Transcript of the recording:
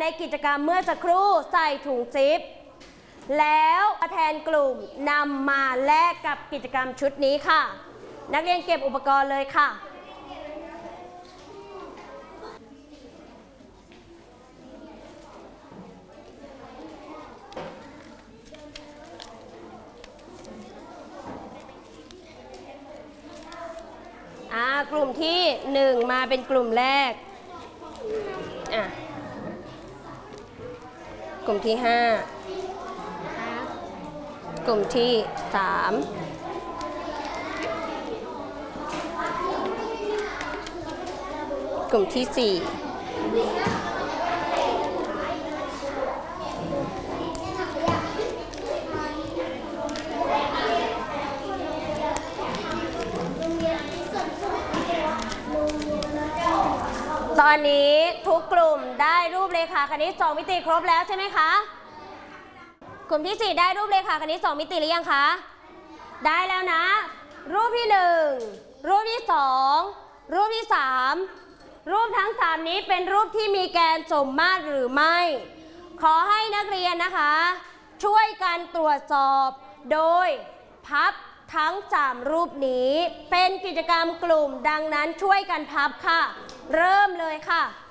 ในกิจกรรมเมื่อสักครู่ใส่ถุงซิปแล้วแทนกลุ่มนำมาแลกกับกิจกรรมชุดนี้ค่ะนักเรียนเก็บอุปกรณ์เลยค่ะกลุ่มที่1มาเป็นกลุ่มแรกกลุ่มที่5กลุ่มที่3กลุ่มที่4ตอนนี้ทุกกลุ่มได้รูปเรขาคณิต2มิติครบแล้วใช่ไหมคะกลุ่มที่4ได้รูปเรขาคณิต2มิติหรือยังคะได้แล้วนะรูปที่1รูปที่2รูปที่3รูปทั้ง3นี้เป็นรูปที่มีแกนสมมาตรหรือไม่ขอให้นักเรียนนะคะช่วยกันตรวจสอบโดยพับทั้ง3รูปนี้เป็นกิจกรรมกลุ่มดังนั้นช่วยกันพับค่ะเริ่มเลยค่ะ